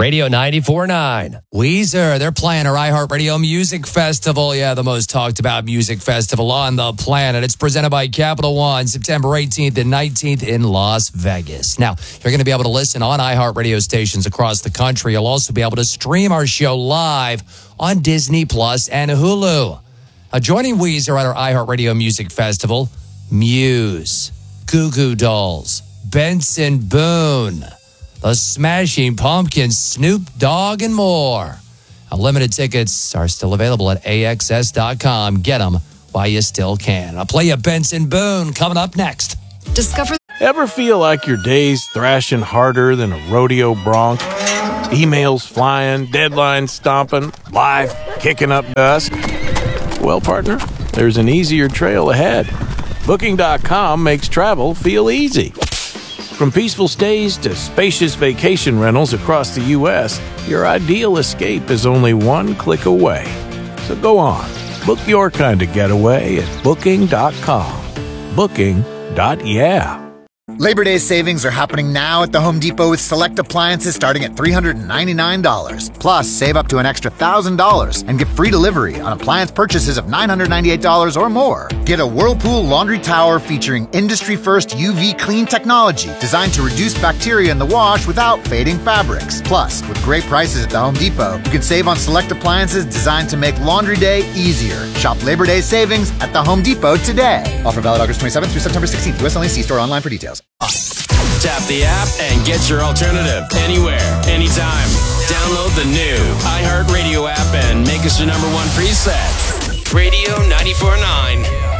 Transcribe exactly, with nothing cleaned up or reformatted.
Radio ninety-four point nine. Weezer, they're playing our iHeartRadio Music Festival. Yeah, the most talked about music festival on the planet. It's presented by Capital One, September eighteenth and nineteenth in Las Vegas. Now, you're going to be able to listen on iHeartRadio stations across the country. You'll also be able to stream our show live on Disney Plus and Hulu. Uh, joining Weezer at our iHeartRadio Music Festival, Muse, Goo Goo Dolls, Benson Boone, The Smashing Pumpkins, Snoop Dogg, and more. Now, limited tickets are still available at A X S dot com. Get them while you still can. I'll play you Benson Boone coming up next. Discover. Ever feel like your day's thrashing harder than a rodeo bronc? Emails flying, deadlines stomping, life kicking up dust? Well, partner, there's an easier trail ahead. Booking dot com makes travel feel easy. From peaceful stays to spacious vacation rentals across the U S, your ideal escape is only one click away. So go on, book your kind of getaway at Booking dot com. Booking. Dot yeah. Labor Day savings are happening now at the Home Depot with select appliances starting at three hundred ninety-nine dollars. Plus, save up to an extra one thousand dollars and get free delivery on appliance purchases of nine hundred ninety-eight dollars or more. Get a Whirlpool laundry tower featuring industry-first U V clean technology designed to reduce bacteria in the wash without fading fabrics. Plus, with great prices at the Home Depot, you can save on select appliances designed to make laundry day easier. Shop Labor Day savings at the Home Depot today. Offer valid August twenty-seventh through September sixteenth. U S only. See store online for details. Tap the app and get your alternative anywhere, anytime. Download the new iHeartRadio app and make us your number one preset. Radio ninety-four point nine.